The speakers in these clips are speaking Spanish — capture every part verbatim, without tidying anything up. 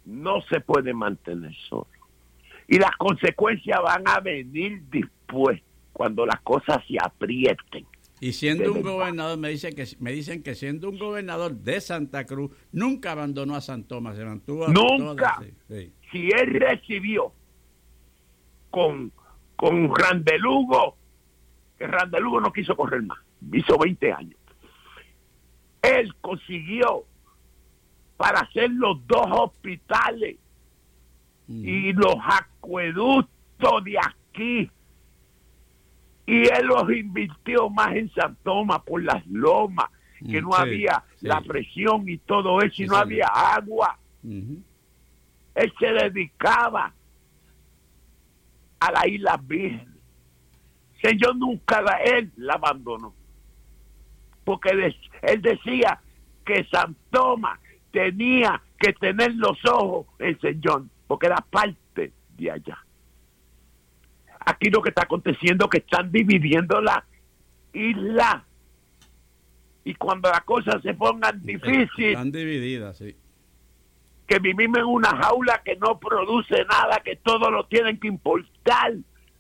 no se puede mantener solo. Y las consecuencias van a venir después, cuando las cosas se aprieten. Y siendo un gobernador, me dice que me dicen que siendo un gobernador de Santa Cruz, nunca abandonó a San Tomás, se mantuvo. Nunca. Todas, sí, sí. Si él recibió con, con Randelugo, que Randelugo no quiso correr más, hizo veinte años. Él consiguió para hacer los dos hospitales mm. y los acueductos de aquí. Y él los invirtió más en San Tomás por las lomas, que no sí, había sí. la presión y todo eso, sí, y no sí. había agua. Uh-huh. Él se dedicaba a la Isla Virgen. Señor nunca la, él la abandonó. Porque de, él decía que San Tomás tenía que tener los ojos en Señor, porque era parte de allá. Aquí lo que está aconteciendo es que están dividiendo la isla. Y cuando las cosas se pongan difíciles... Están divididas, sí. Que vivimos en una jaula que no produce nada, que todo lo tienen que importar.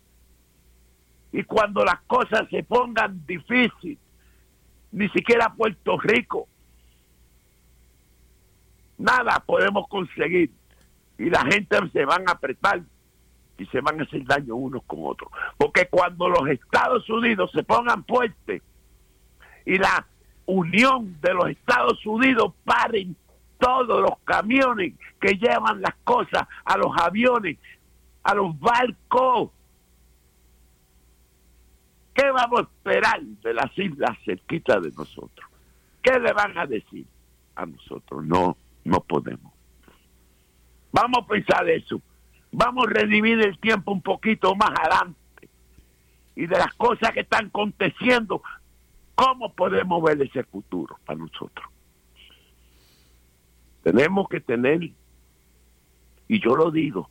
Y cuando las cosas se pongan difíciles, ni siquiera Puerto Rico, nada podemos conseguir. Y la gente se van a apretar. Y se van a hacer daño unos con otros. Porque cuando los Estados Unidos se pongan fuertes y la unión de los Estados Unidos paren todos los camiones que llevan las cosas a los aviones, a los barcos, ¿qué vamos a esperar de las islas cerquitas de nosotros? ¿Qué le van a decir a nosotros? No, no podemos. Vamos a pensar eso. Vamos a redimir el tiempo un poquito más adelante. Y de las cosas que están aconteciendo, ¿cómo podemos ver ese futuro para nosotros? Tenemos que tener, y yo lo digo,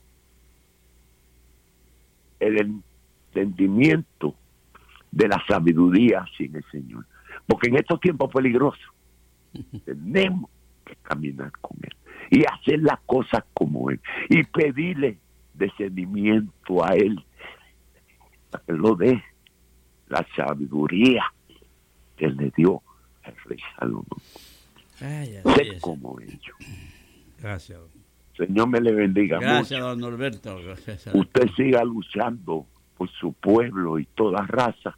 el entendimiento de la sabiduría sin el Señor. Porque en estos tiempos peligrosos, tenemos que caminar con Él y hacer las cosas como Él y pedirle discernimiento a Él para que lo dé la sabiduría que le dio el rey Salomón. Ay, sé como ellos. Gracias. Señor me le bendiga. Gracias, mucho. Don Norberto. Gracias. Usted siga luchando por su pueblo y toda raza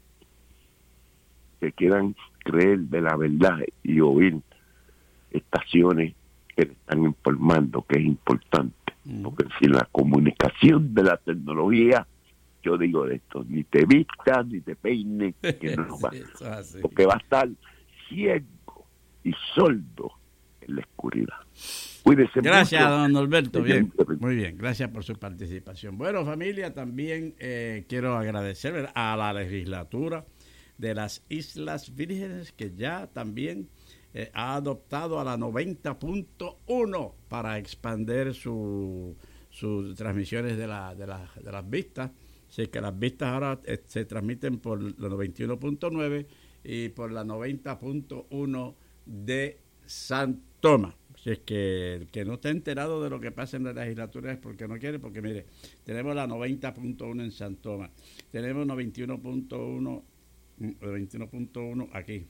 que quieran creer de la verdad y oír estaciones que le están informando, que es importante. Porque sin la comunicación de la tecnología, yo digo de esto, ni te vistas, ni te peines, que no va, sí, porque va a estar ciego y sordo en la oscuridad. Cuídese gracias, mucho. Don Norberto. Bien, muy bien, gracias por su participación. Bueno, familia, también eh, quiero agradecer a la legislatura de las Islas Vírgenes, que ya también Eh, ha adoptado a la noventa punto uno para expandir su, sus transmisiones de, la, de, la, de las vistas. Así que las vistas ahora eh, se transmiten por la noventa y uno punto nueve y por la noventa punto uno de San Tomás. Si es que el que no está enterado de lo que pasa en la legislatura es porque no quiere, porque mire, tenemos la noventa punto uno en San Tomás, tenemos noventa y uno punto uno, noventa y uno punto uno aquí,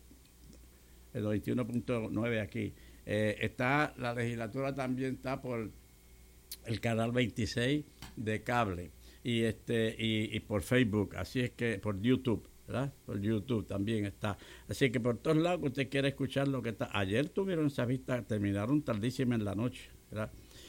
el noventa y uno punto nueve aquí. Eh, está la legislatura también está por el canal veintiséis de cable y este y, y por Facebook, así es que por YouTube, ¿verdad? Por YouTube también está. Así que por todos lados que usted quiere escuchar lo que está. Ayer tuvieron esas vistas, terminaron tardísima en la noche, ¿verdad?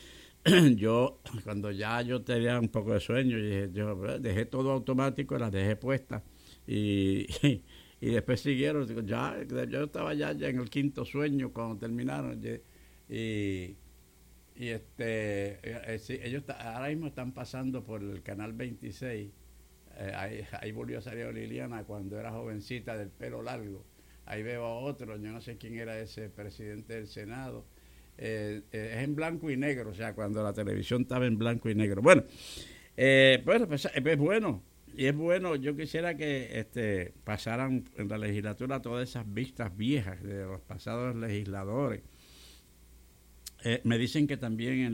Yo, cuando ya yo tenía un poco de sueño, dije, yo dejé todo automático, las dejé puestas y... y después siguieron, ya yo estaba ya, ya en el quinto sueño cuando terminaron y, y este eh, ellos ahora mismo están pasando por el canal veintiséis, eh, ahí, ahí volvió a salir Liliana cuando era jovencita del pelo largo, ahí veo a otro, yo no sé quién era ese presidente del Senado, eh, eh, es en blanco y negro, o sea, cuando la televisión estaba en blanco y negro. Bueno, eh, bueno pues es bueno. Y es bueno, yo quisiera que este pasaran en la legislatura todas esas vistas viejas de los pasados legisladores. Eh, me dicen que también en